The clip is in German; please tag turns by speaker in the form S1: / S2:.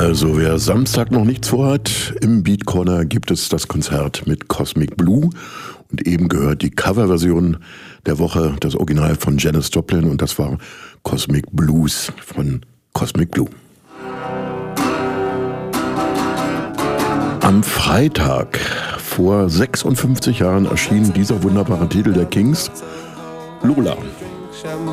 S1: Also wer Samstag noch nichts vorhat, im Beat Corner gibt es das Konzert mit Cosmic Blue. Und eben gehört die Coverversion der Woche, das Original von Janis Joplin, und das war Cosmic Blues von Cosmic Blue. Am Freitag vor 56 Jahren erschien dieser wunderbare Titel der Kings, Lola.